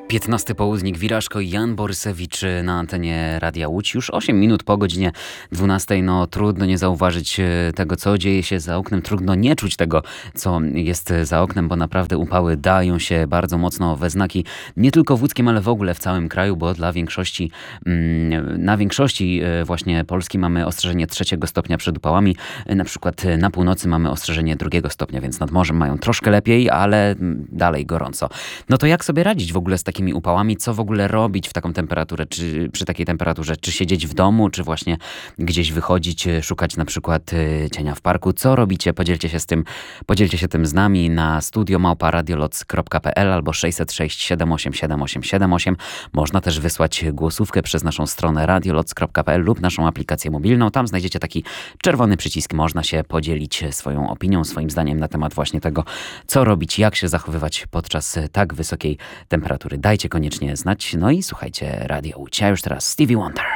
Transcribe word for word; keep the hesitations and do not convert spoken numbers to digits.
piętnasty południk, Wirażko i Jan Borysewicz na antenie Radia Łódź. Już osiem minut po godzinie dwunastej. No trudno nie zauważyć tego, co dzieje się za oknem. Trudno nie czuć tego, co jest za oknem, bo naprawdę upały dają się bardzo mocno we znaki. Nie tylko w Łódzkiem, ale w ogóle w całym kraju, bo dla większości, na większości właśnie Polski mamy ostrzeżenie trzeciego stopnia przed upałami. Na przykład na północy mamy ostrzeżenie drugiego stopnia, więc nad morzem mają troszkę lepiej, ale dalej gorąco. No to jak sobie radzić w ogóle z takimi upałami? Co w ogóle robić w taką temperaturę, czy przy takiej temperaturze? Czy siedzieć w domu, czy właśnie gdzieś wychodzić, szukać na przykład cienia w parku? Co robicie? Podzielcie się z tym, podzielcie się tym z nami na studio małpa radioloc kropka p l albo sześćset sześć siedem osiem siedem osiem siedem osiem. Można też wysłać głosówkę przez naszą stronę radioloc kropka p l lub naszą aplikację mobilną. Tam znajdziecie taki czerwony przycisk. Można się podzielić swoją opinią, swoim zdaniem na temat właśnie tego, co robić, jak się zachowywać podczas tak wysokiej temperatury. Dajcie koniecznie znać. No i słuchajcie Radio Łódź. A już teraz Stevie Wonder.